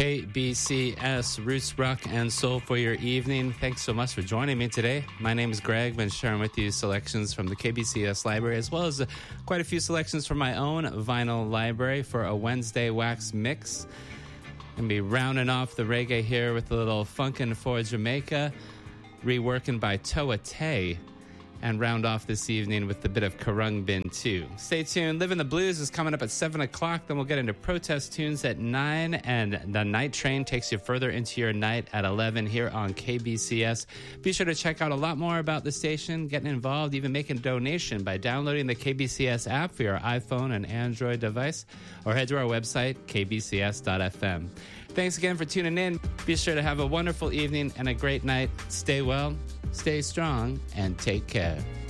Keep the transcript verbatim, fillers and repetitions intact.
K B C S, Roots, Rock, and Soul for your evening. Thanks so much for joining me today. My name is Greg. I've been sharing with you selections from the K B C S library, as well as uh, quite a few selections from my own vinyl library for a Wednesday wax mix. Gonna be rounding off the reggae here with a little Funkin' for Jamaica, reworking by Toa Tay, and round off this evening with a bit of Karung Bin too. Stay tuned. Living the Blues is coming up at seven o'clock. Then we'll get into protest tunes at nine, and the Night Train takes you further into your night at eleven here on K B C S. Be sure to check out a lot more about the station, getting involved, even making a donation by downloading the K B C S app for your iPhone and Android device, or head to our website, k b c s dot f m. Thanks again for tuning in. Be sure to have a wonderful evening and a great night. Stay well, stay strong, and take care.